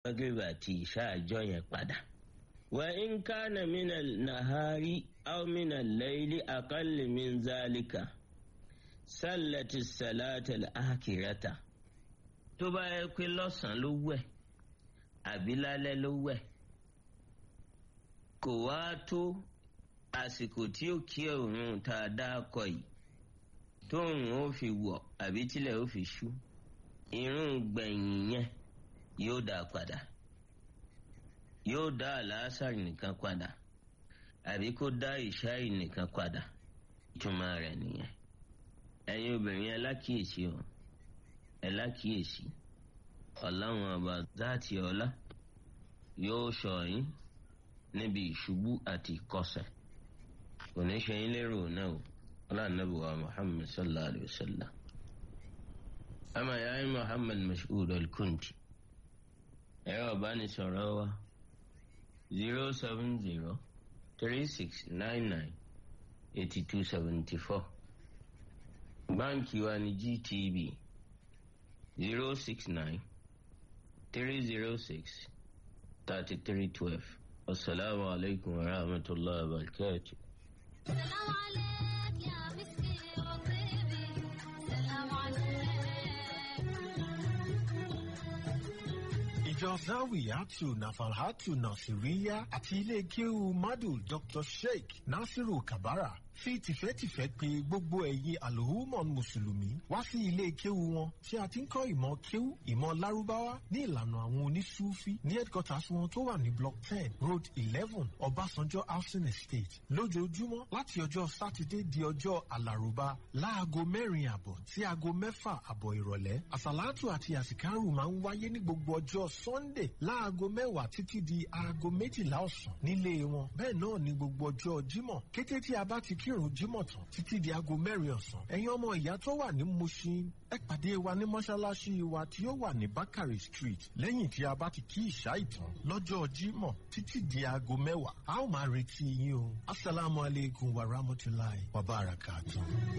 magriba àti ìṣá àjọ yẹn padà. wa in kana minal nahari aw minal layli aqall min zalika sallati salata al-akhirata. tó bá yẹ pé lọ́sàn-án ló wẹ̀ àbí lálẹ́ ló wẹ̀ kò wá tó àsìkò tí ó kí òun tá a dá kọ yìí tóun ó fi wọ̀ àbí tílẹ̀ ó fi ṣú, ìrun gbẹ̀yìn yẹn yóò dá padà, yóò dá àlàásàrì nìkan padà àbí kó dá ìṣáì nìkan padà. ìtumọ̀ rẹ̀ nìyẹn. ẹ̀yin obìnrin ẹ lákìyèsí o, ẹ lákìyèsí. ọlọ́run ọba záàtì ọlá yóò ṣọ́ yín níbi ìṣubú àti ìkọsẹ̀. kò ní ṣe yín lérò náà o. Ànábì wa Muhammad sallallahu alayhi wa sallam. ama ya Muhammad Mas'ud al-Kunti. ẹ̀rọ ìbánisọ̀rọ̀ wa 070-3699-8274. báńkì wa ní GTB 069-306-3312. Assalamu alaikum wa rahmatullahi wa barakatuh. سلام عليك يا مسكي وطيبي سلام عليك. Ìjọ Zawiyatu Nafalhatu Nasiriya àti ilé kéwu Madu Dr. Sheikh Nasiru Kabara fi tìfẹ́tìfẹ́ pè gbogbo ẹ̀yin àlùhùmọ̀ mùsùlùmí wá sí ilé kéwu wọn tí a ti ń kọ́ ìmọ̀ kéwu ìmọ̀ lárúbáwá ní ìlànà àwọn onísúfí ní headquarters wọn tó wà ní block 10 road 11 Ọbásanjọ́ housing estate lójoojúmọ́ láti ọjọ́ sátidé di ọjọ́ àlàrúbá láago 4:00 sí aago 6:00 ìrọ̀lẹ́. àsàlátù àti àsìkárù máa ń wáyé ní gbogbo ọjọ́ Sunday láago 10 títí di aago 12 ọ̀sán nílé wọn. bẹ́ẹ̀ náà ní gbogbo ọjọ́ Jímọ̀ kété tí a bá ti kírun Jímọ̀ tán títí di aago 4 ọ̀sán. ẹ̀yin ọmọ ìyá tó wà ní Mushin ẹ pàdé wa ní mọ́ṣáláṣí wa tí ó wà ní Bakari Street lẹ́yìn tí a bá ti kí ìṣá ìtàn lọ́jọ́ Jímọ̀ títí di aago 10. a ó máa retí yín o. Assalamu alaikum wa rahmatulahi wa barakatuh.